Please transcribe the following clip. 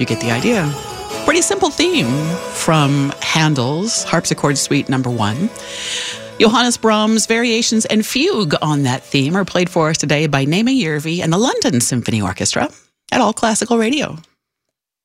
You get the idea. Pretty simple theme from Handel's Harpsichord Suite No. 1. Johannes Brahms' Variations and Fugue on that theme are played for us today by Naima Järvi and the London Symphony Orchestra at All Classical Radio.